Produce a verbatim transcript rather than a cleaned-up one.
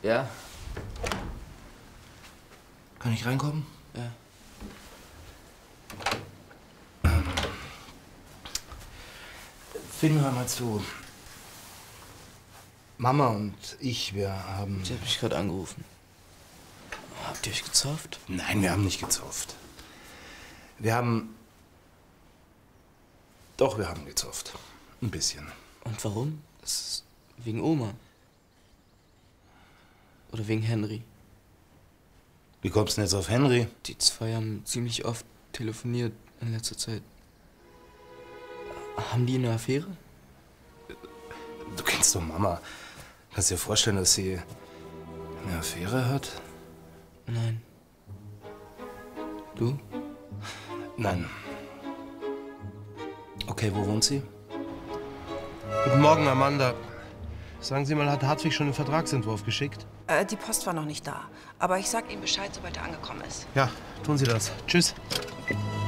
Ja. Kann ich reinkommen? Ja. Finn, hör mal zu. Mama und ich, wir haben... Ich hab mich gerade angerufen. Habt ihr euch gezofft? Nein, wir haben nicht gezofft. Wir haben... Doch, wir haben gezofft. Ein bisschen. Und warum? Das ist wegen Oma. Oder wegen Henry. Wie kommst du denn jetzt auf Henry? Die zwei haben ziemlich oft telefoniert in letzter Zeit. Haben die eine Affäre? Du kennst doch Mama. Kannst dir vorstellen, dass sie eine Affäre hat? Nein. Du? Nein. Okay, wo wohnt sie? Guten Morgen, Amanda. Sagen Sie mal, hat Hartwig schon den Vertragsentwurf geschickt? Äh, die Post war noch nicht da. Aber ich sag ihm Bescheid, sobald er angekommen ist. Ja, tun Sie das. Tschüss.